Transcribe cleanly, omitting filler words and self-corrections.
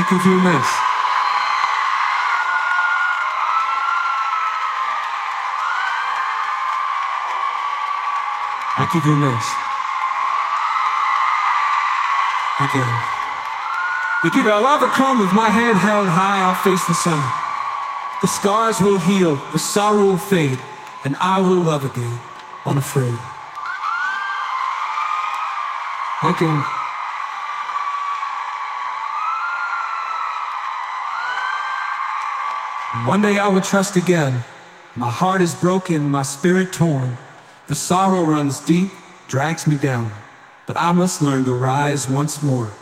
I can do this. I can do this. Again, I'll overcome with my head held high. I'll face the sun. The scars will heal, the sorrow will fade, and I will love again, unafraid. Again. One day I will trust again. My heart is broken, my spirit torn. The sorrow runs deep, drags me down. But I must learn to rise once more.